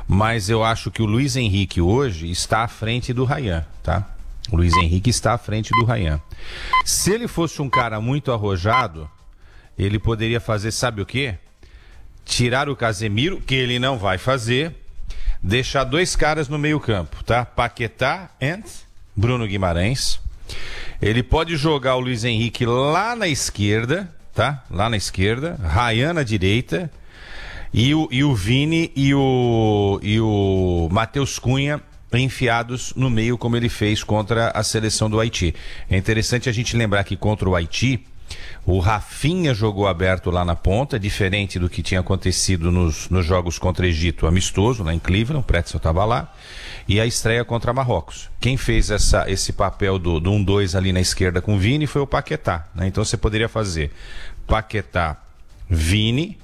mas eu acho que o Luiz Henrique hoje está à frente do Ryan, tá? O Luiz Henrique está à frente do Ryan. Se ele fosse um cara muito arrojado, ele poderia fazer, sabe o quê? Tirar o Casemiro, que ele não vai fazer, deixar 2 caras no meio campo, tá? Paquetá e Bruno Guimarães. Ele pode jogar o Luiz Henrique lá na esquerda, tá? Lá na esquerda, Ryan na direita, e o Vini e o Matheus Cunha enfiados no meio, como ele fez contra a seleção do Haiti. É interessante a gente lembrar que contra o Haiti, o Rafinha jogou aberto lá na ponta, diferente do que tinha acontecido nos jogos contra o Egito amistoso, lá em Cleveland, o Pretzel estava lá, e a estreia contra Marrocos. Quem fez esse papel do 1-2 ali na esquerda com o Vini foi o Paquetá, né? Então você poderia fazer Paquetá, Vini,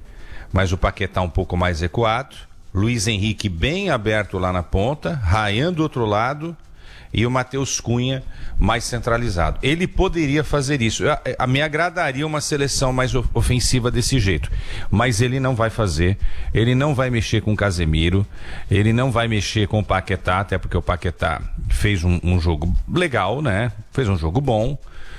mas o Paquetá um pouco mais recuado, Luiz Henrique bem aberto lá na ponta, Ryan do outro lado, e o Matheus Cunha mais centralizado. Ele poderia fazer isso. Me agradaria uma seleção mais ofensiva desse jeito, mas ele não vai fazer. Ele não vai mexer com o Casemiro, ele não vai mexer com o Paquetá, até porque o Paquetá fez um jogo legal, né? Fez um jogo bom.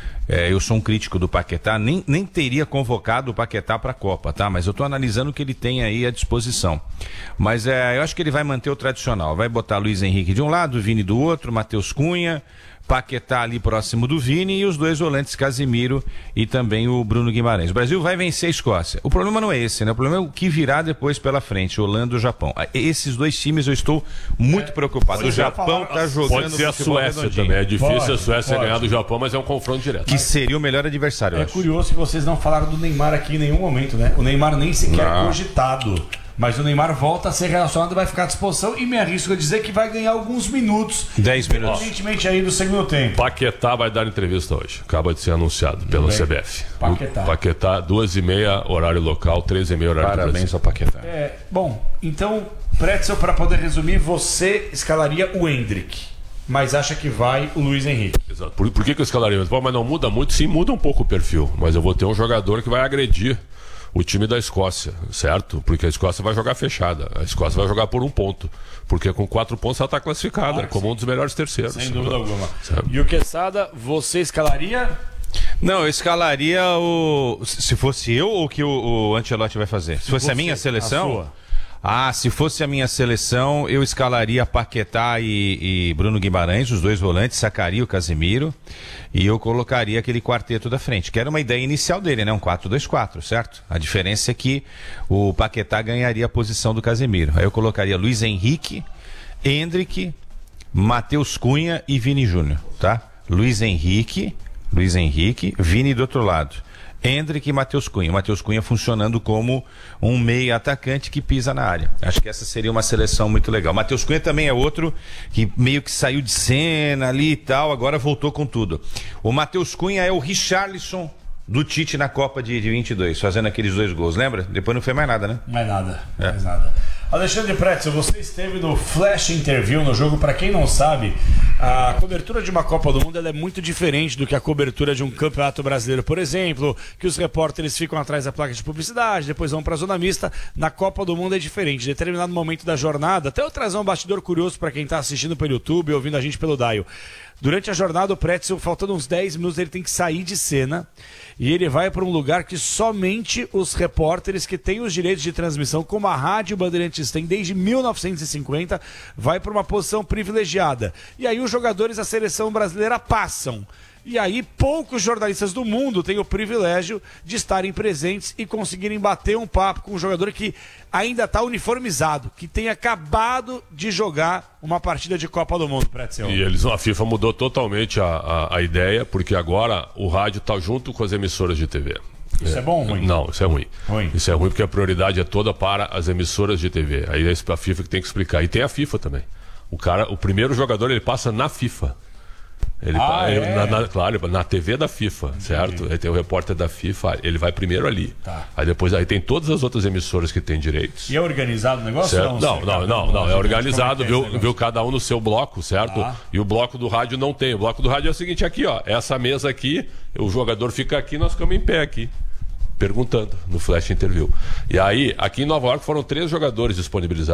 Eu sou um crítico do Paquetá, nem teria convocado o Paquetá para a Copa, tá? Mas eu estou analisando o que ele tem aí à disposição. Mas eu acho que ele vai manter o tradicional. Vai botar Luiz Henrique de um lado, Vini do outro, Matheus Cunha, Paquetá ali próximo do Vini e os 2 volantes, Casemiro e também o Bruno Guimarães. O Brasil vai vencer a Escócia. O problema não é esse, né? O problema é o que virá depois pela frente, Holanda e o Japão. Esses 2 times eu estou muito preocupado. O Japão está jogando... Pode ser a Suécia também. É difícil a Suécia ganhar do Japão, mas é um confronto direto. Que seria o melhor adversário, eu acho. Curioso que vocês não falaram do Neymar aqui em nenhum momento, né? O Neymar nem sequer cogitado. Mas o Neymar volta a ser relacionado e vai ficar à disposição. E me arrisco a dizer que vai ganhar alguns minutos. 10 minutos. Evidentemente aí do segundo tempo. Paquetá vai dar entrevista hoje. Acaba de ser anunciado pela CBF. Paquetá, 2h30, horário local, 3h30, horário do Brasil. Parabéns ao Paquetá. Bom, então, Pretzel, para poder resumir, você escalaria o Endrick, mas acha que vai o Luiz Henrique. Exato. Por que eu escalaria? Mas não muda muito? Sim, muda um pouco o perfil. Mas eu vou ter um jogador que vai agredir o time da Escócia, certo? Porque a Escócia vai jogar fechada. A Escócia vai jogar por 1 ponto. Porque com 4 pontos ela está classificada como um dos melhores terceiros. Sem dúvida alguma. Sabe? E o Quesada, você escalaria? Não, eu escalaria se fosse eu ou que o Ancelotti vai fazer? Se fosse a minha seleção... se fosse a minha seleção, eu escalaria Paquetá e Bruno Guimarães, os 2 volantes, sacaria o Casemiro e eu colocaria aquele quarteto da frente, que era uma ideia inicial dele, né? Um 4-2-4, certo? A diferença é que o Paquetá ganharia a posição do Casemiro. Aí eu colocaria Luiz Henrique, Endrick, Matheus Cunha e Vini Júnior, tá? Luiz Henrique, Vini do outro lado. Endrick e Matheus Cunha. Matheus Cunha funcionando como um meia atacante que pisa na área. Acho que essa seria uma seleção muito legal. Matheus Cunha também é outro que meio que saiu de cena ali e tal, agora voltou com tudo. O Matheus Cunha é o Richarlison do Tite na Copa de 22, fazendo aqueles 2 gols, lembra? Depois não fez mais nada, né? Mais nada. Alexandre Pretzel, você esteve no Flash Interview no jogo. Para quem não sabe, a cobertura de uma Copa do Mundo ela é muito diferente do que a cobertura de um campeonato brasileiro, por exemplo, que os repórteres ficam atrás da placa de publicidade, depois vão para a zona mista. Na Copa do Mundo é diferente. Em determinado momento da jornada, até eu trazer um bastidor curioso para quem está assistindo pelo YouTube, ouvindo a gente pelo Dial. Durante a jornada, o Pretzel, faltando uns 10 minutos, ele tem que sair de cena e ele vai para um lugar que somente os repórteres que têm os direitos de transmissão, como a Rádio Bandeirantes tem desde 1950, vai para uma posição privilegiada. E aí os jogadores da seleção brasileira passam. E aí poucos jornalistas do mundo têm o privilégio de estarem presentes e conseguirem bater um papo com um jogador que ainda está uniformizado, que tem acabado de jogar uma partida de Copa do Mundo, Pretzel. E a FIFA mudou totalmente a ideia, porque agora o rádio está junto com as emissoras de TV. Isso é bom ou ruim? Não, isso é ruim. Isso é ruim porque a prioridade é toda para as emissoras de TV. Aí é a FIFA que tem que explicar. E tem a FIFA também. O primeiro jogador, ele passa na FIFA. Claro, na TV da FIFA, certo? Aí tem o repórter da FIFA, ele vai primeiro ali. Aí depois tem todas as outras emissoras que têm direitos. E é organizado o negócio? Não, é organizado, viu cada um no seu bloco, certo? E o bloco do rádio não tem. O bloco do rádio é o seguinte, aqui, ó, essa mesa aqui, o jogador fica aqui, nós ficamos em pé aqui, perguntando no Flash Interview. E aí, aqui em Nova York foram 3 jogadores disponibilizados.